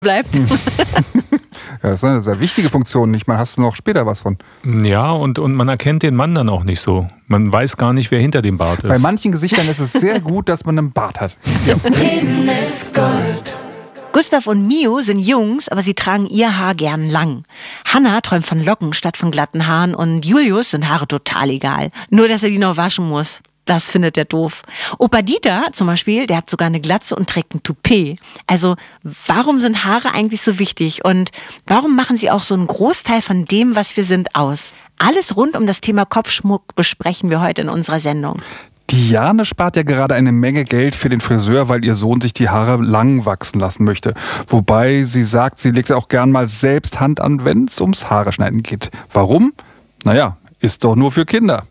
bleibt. Ja, das ist eine sehr wichtige Funktion. Ich meine, hast du noch später was von? Ja, und man erkennt den Mann dann auch nicht so. Man weiß gar nicht, wer hinter dem Bart ist. Bei manchen Gesichtern ist es sehr gut, dass man einen Bart hat. Ja. Leben ist Gold. Gustav und Mio sind Jungs, aber sie tragen ihr Haar gern lang. Hanna träumt von Locken statt von glatten Haaren und Julius sind Haare total egal. Nur, dass er die noch waschen muss. Das findet er doof. Opa Dieter zum Beispiel, der hat sogar eine Glatze und trägt ein Toupet. Also, warum sind Haare eigentlich so wichtig? Und warum machen sie auch so einen Großteil von dem, was wir sind, aus? Alles rund um das Thema Kopfschmuck besprechen wir heute in unserer Sendung. Diane spart ja gerade eine Menge Geld für den Friseur, weil ihr Sohn sich die Haare lang wachsen lassen möchte. Wobei sie sagt, sie legt auch gern mal selbst Hand an, wenn es ums Haare schneiden geht. Warum? Naja, ist doch nur für Kinder.